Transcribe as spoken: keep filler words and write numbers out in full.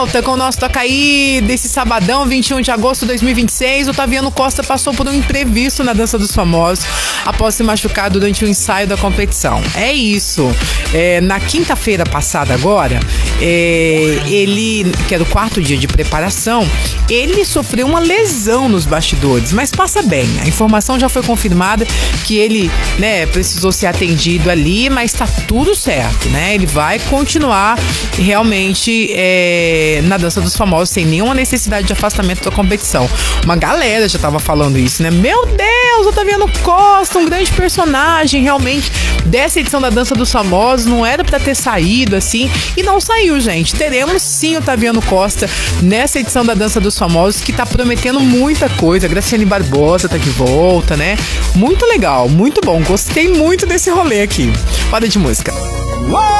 volta com o nosso Toca Aí desse sabadão, vinte e um de agosto de dois mil e vinte e seis. O Taviano Costa passou por um imprevisto na Dança dos Famosos após se machucar durante o ensaio da competição. É isso. É, na quinta-feira passada agora, é, ele, que era o quarto dia de preparação, ele sofreu uma lesão nos bastidores, mas passa bem. A informação já foi confirmada que ele, né, precisou ser atendido ali, mas tá tudo certo, né? Ele vai continuar realmente é, na Dança dos Famosos sem nenhuma necessidade de afastamento da competição. Uma galera já tava falando isso, né? Meu Deus, o Taviano Costa, um grande personagem realmente dessa edição da Dança dos Famosos, não era pra ter saído assim, e não saiu, gente. Teremos sim o Taviano Costa nessa edição da Dança dos Famosos, que tá prometendo muita coisa. A Graciane Barbosa tá de volta, né? Muito legal, muito bom. Gostei muito desse rolê aqui. Roda de música.